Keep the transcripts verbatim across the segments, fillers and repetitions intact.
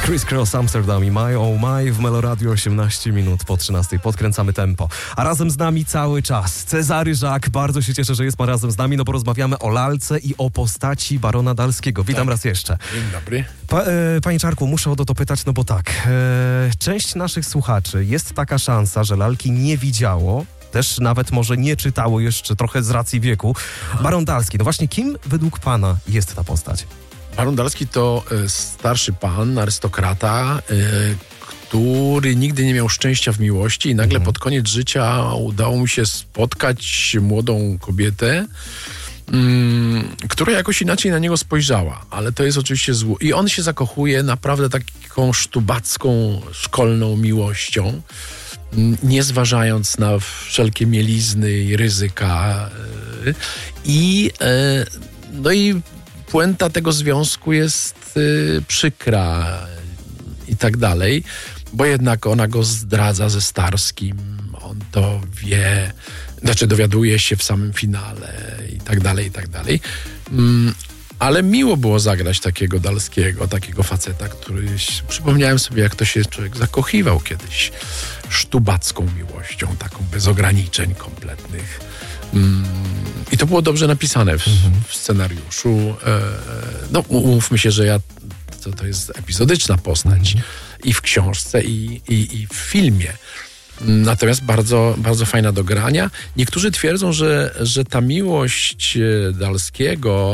Criss Cross Amsterdam i My Oh My w Meloradiu osiemnaście minut po trzynastej. Podkręcamy tempo. A razem z nami cały czas Cezary Żak. Bardzo się cieszę, że jest pan razem z nami, no bo rozmawiamy o lalce i o postaci barona Dalskiego. Witam tak. raz jeszcze. Dzień dobry. Pa, e, panie Czarku, muszę o to pytać, no bo tak. E, część naszych słuchaczy, jest taka szansa, że lalki nie widziało, też nawet może nie czytało jeszcze trochę z racji wieku. Baron Dalski, no właśnie kim według pana jest ta postać? Baron Dalski to y, starszy pan, arystokrata, y, który nigdy nie miał szczęścia w miłości i nagle mhm. pod koniec życia udało mu się spotkać młodą kobietę, mm, która jakoś inaczej na niego spojrzała, ale to jest oczywiście zło. I on się zakochuje naprawdę taką sztubacką, szkolną miłością, nie zważając na wszelkie mielizny i ryzyka. Y, I y, no i puenta tego związku jest y, przykra i tak dalej, bo jednak ona go zdradza ze Starskim, on to wie, znaczy dowiaduje się w samym finale i tak dalej, i tak dalej. Mm, ale miło było zagrać takiego Dalskiego, takiego faceta, który, przypomniałem sobie, jak to się człowiek zakochiwał kiedyś sztubacką miłością, taką bez ograniczeń kompletnych. Mm, I to było dobrze napisane w, w scenariuszu. E, no, umówmy się, że ja to, to jest epizodyczna postać i w książce, i, i, i w filmie. Natomiast bardzo, bardzo fajna do grania. Niektórzy twierdzą, że, że ta miłość Dalskiego,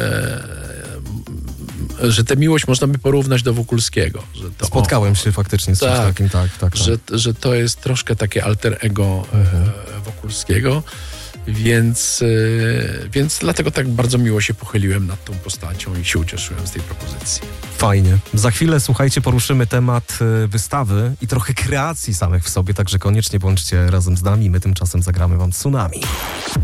e, że tę miłość można by porównać do Wokulskiego. Że to, Spotkałem o, się faktycznie z czymś tak, takim, tak, tak, tak. Że, że to jest troszkę takie alter ego mhm. e, Wokulskiego. Więc, yy, więc dlatego tak bardzo miło się pochyliłem nad tą postacią i się ucieszyłem z tej propozycji. Fajnie. Za chwilę, słuchajcie, poruszymy temat y, wystawy i trochę kreacji samych w sobie, także koniecznie bądźcie razem z nami. My tymczasem zagramy wam Tsunami.